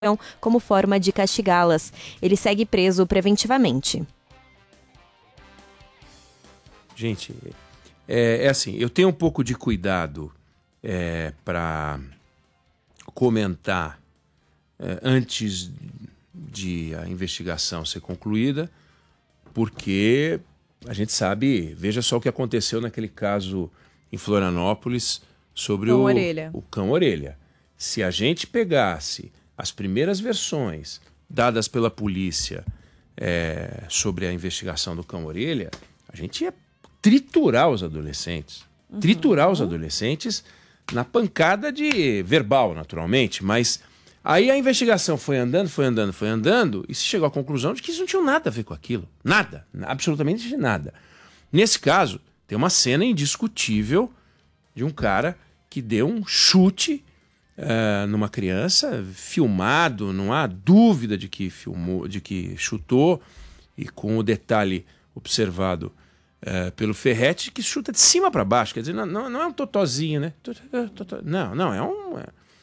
como forma de castigá-las. Ele segue preso preventivamente. Gente, é assim, eu tenho um pouco de cuidado para comentar antes de a investigação ser concluída, porque a gente sabe, veja só o que aconteceu naquele caso em Florianópolis sobre o cão-orelha. Se a gente pegasse as primeiras versões dadas pela polícia sobre a investigação do cão-orelha, a gente ia triturar os adolescentes. Triturar os adolescentes na pancada de verbal, naturalmente, mas aí a investigação foi andando e se chegou à conclusão de que isso não tinha nada a ver com aquilo. Nada, absolutamente nada. Nesse caso, tem uma cena indiscutível de um cara que deu um chute numa criança, filmado, não há dúvida de que chutou, e com o detalhe observado pelo Ferretti, que chuta de cima para baixo. Quer dizer, não é um totozinho, né? Não, é um...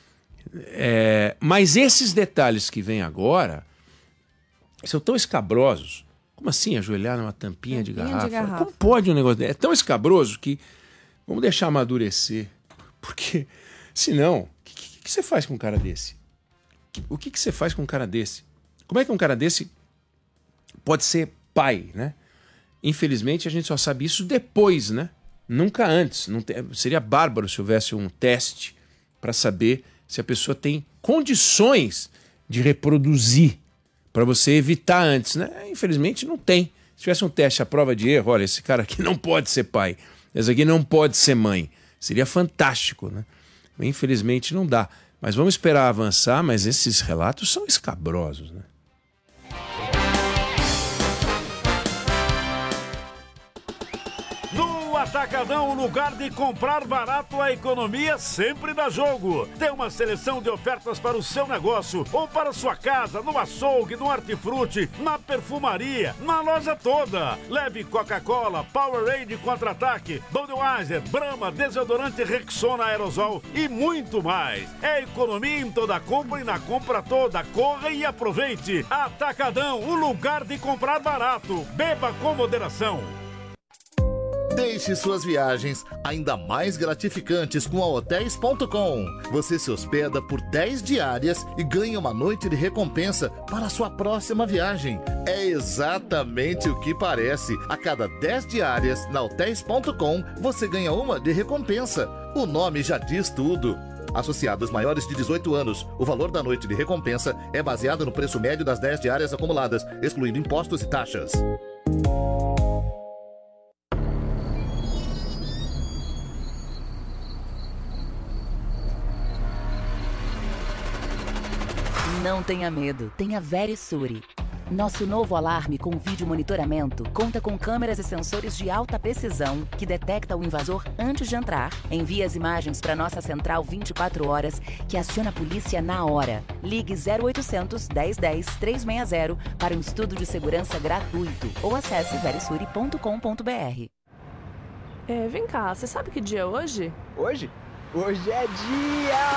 mas esses detalhes que vêm agora são tão escabrosos. Como assim ajoelhar numa tampinha de garrafa? Como pode um negócio desse? É tão escabroso que vamos deixar amadurecer. Porque, senão, o que você faz com um cara desse? O que você faz com um cara desse? Como é que um cara desse pode ser pai, né? Infelizmente, a gente só sabe isso depois, né? Nunca antes. Seria bárbaro se houvesse um teste para saber se a pessoa tem condições de reproduzir, para você evitar antes, né? Infelizmente, não tem. Se tivesse um teste à prova de erro, olha, esse cara aqui não pode ser pai, esse aqui não pode ser mãe. Seria fantástico, né? Infelizmente, não dá. Mas vamos esperar avançar, mas esses relatos são escabrosos, né? Atacadão, o lugar de comprar barato, a economia sempre dá jogo. Tem uma seleção de ofertas para o seu negócio ou para sua casa, no açougue, no hortifruti, na perfumaria, na loja toda. Leve Coca-Cola, Powerade Contra-Ataque, Budweiser, Brahma, desodorante Rexona Aerosol e muito mais. É economia em toda compra e na compra toda. Corra e aproveite. Atacadão, o lugar de comprar barato. Beba com moderação. Deixe suas viagens ainda mais gratificantes com a Hotels.com. Você se hospeda por 10 diárias e ganha uma noite de recompensa para a sua próxima viagem. É exatamente o que parece. A cada 10 diárias na Hotels.com, você ganha uma de recompensa. O nome já diz tudo. Associados maiores de 18 anos, o valor da noite de recompensa é baseado no preço médio das 10 diárias acumuladas, excluindo impostos e taxas. Não tenha medo, tenha Verisure. Nosso novo alarme com vídeo monitoramento conta com câmeras e sensores de alta precisão que detecta o invasor antes de entrar, envia as imagens para nossa central 24 horas, que aciona a polícia na hora. Ligue 0800 1010 360 para um estudo de segurança gratuito ou acesse verisure.com.br. Vem cá, você sabe que dia é hoje? Hoje? Hoje é dia...